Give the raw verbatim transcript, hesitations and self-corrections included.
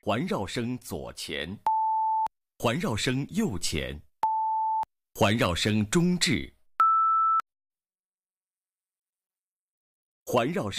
环绕声左前，环绕声右前，环绕声中置，环绕声。